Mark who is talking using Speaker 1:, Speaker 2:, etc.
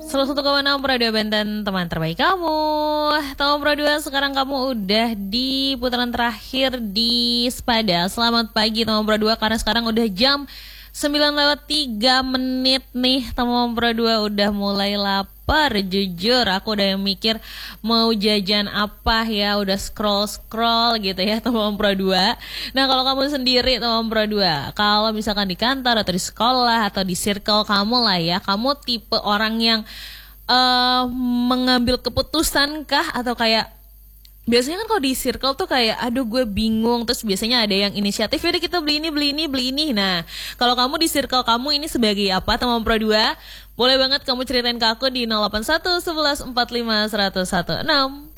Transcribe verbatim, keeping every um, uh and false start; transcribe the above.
Speaker 1: Salah satu kawan enam Pro dua Benten, teman terbaik kamu. Tahu Pro dua, sekarang kamu udah di putaran terakhir di Spada. Selamat pagi teman Pro dua, karena sekarang udah jam sembilan lewat tiga menit nih teman Pro dua, udah mulai lapar. Jujur aku udah mikir mau jajan apa ya, udah scroll-scroll gitu ya teman Pro dua. Nah kalau kamu sendiri teman Pro dua, kalau misalkan di kantor atau di sekolah atau di circle kamu lah ya, kamu tipe orang yang uh, mengambil keputusan kah, atau kayak biasanya kan kalau di circle tuh kayak aduh gue bingung, terus biasanya ada yang inisiatif, yaudah kita beli ini beli ini beli ini. Nah kalau kamu di circle kamu ini sebagai apa teman Pro dua, boleh banget kamu ceritain ke aku di nol delapan satu sebelas empat lima seratus enam.